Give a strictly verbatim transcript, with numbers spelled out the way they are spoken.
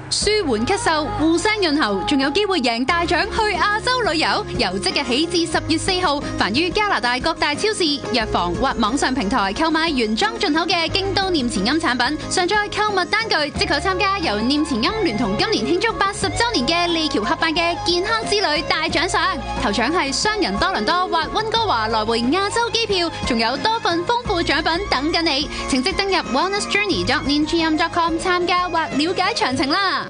舒緩咳嗽、護聲潤喉，仲有機會贏大獎去亞洲旅遊。由即日起至十月四號，凡於加拿大各大超市、藥房或網上平台購買原裝進口嘅京都念慈庵產品，上載購物單據，即可參加由念慈庵聯同今年慶祝八十週年嘅利橋合辦嘅健康之旅大獎賞。頭獎係雙人多倫多或溫哥華來回亞洲機票，仲有多份豐富獎品等緊你。請即登入 wellness journey dot nineteen dot com 參加或了解詳情啦。